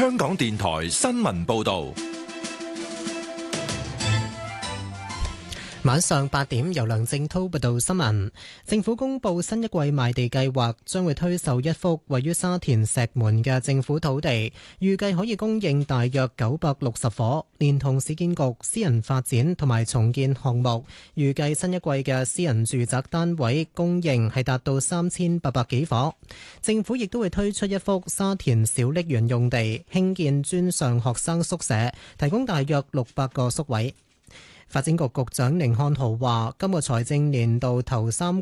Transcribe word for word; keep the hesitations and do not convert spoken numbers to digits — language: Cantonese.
香港電台新聞報道。 晚上八點，由梁正滔報道新聞。政府公布新一季賣地計劃，將會推售一幅位於沙田石門嘅政府土地，預計可以供應大約九百六十伙，連同市建局私人發展同埋重建項目，預計新一季嘅私人住宅單位供應係達到三千八百幾伙。政府亦都會推出一幅沙田小瀝源用地，興建專上學生宿舍，提供大約六百個宿位。發展局局長寧漢豪話：今個財政年度頭三季